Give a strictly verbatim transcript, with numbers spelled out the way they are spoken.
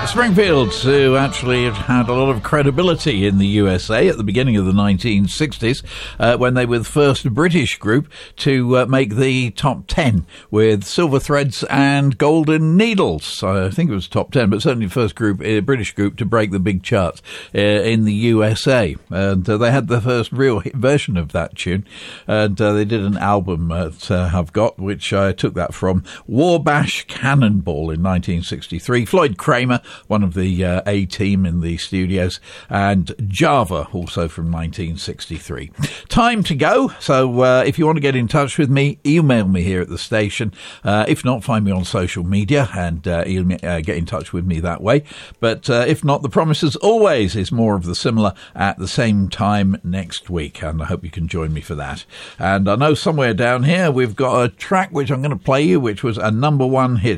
Springfield, who actually had a lot of credibility in the U S A at the beginning of the nineteen sixties, uh, when they were the first British group to uh, make the top ten with Silver Threads and Golden Needles. I think it was top ten, but certainly the first group, uh, British group to break the big charts uh, in the U S A. And uh, they had the first real hit version of that tune. And uh, they did an album that uh, I've got, which I took that from, Warbash Cannonball in nineteen sixty-three. Floyd Kramer, one of the uh, A-Team in the studios, and Java, also from nineteen sixty-three. Time to go, so uh, if you want to get in touch with me, email me here at the station. Uh, if not, find me on social media and uh, email, uh, get in touch with me that way. But uh, if not, the promise as always is more of the similar at the same time next week, and I hope you can join me for that. And I know somewhere down here we've got a track which I'm going to play you, which was a number one hit